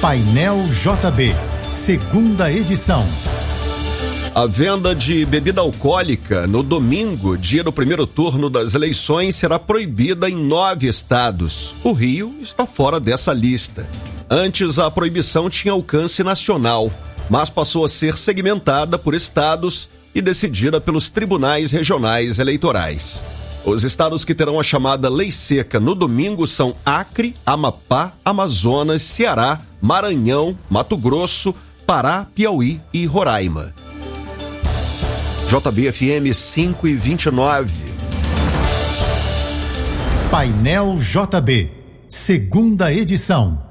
Painel JB, segunda edição. A venda de bebida alcoólica no domingo, dia do primeiro turno das eleições, será proibida em 9 estados. O Rio está fora dessa lista. Antes, a proibição tinha alcance nacional, mas passou a ser segmentada por estados e decidida pelos tribunais regionais eleitorais. Os estados que terão a chamada lei seca no domingo são Acre, Amapá, Amazonas, Ceará, Maranhão, Mato Grosso, Pará, Piauí e Roraima. JB-FM 5:29. Painel JB, segunda edição.